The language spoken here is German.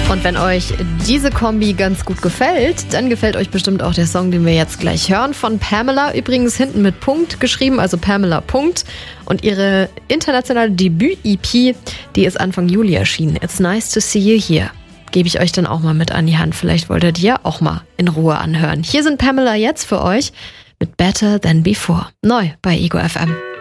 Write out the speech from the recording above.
Und wenn euch diese Kombi ganz gut gefällt, dann gefällt euch bestimmt auch der Song, den wir jetzt gleich hören, von Pamela. Übrigens hinten mit Punkt geschrieben, also Pamela Punkt. Und ihre internationale Debüt-EP, die ist Anfang Juli erschienen. It's nice to see you here. Gebe ich euch dann auch mal mit an die Hand. Vielleicht wollt ihr die ja auch mal in Ruhe anhören. Hier sind Pamela jetzt für euch mit Better Than Before. Neu bei Ego FM.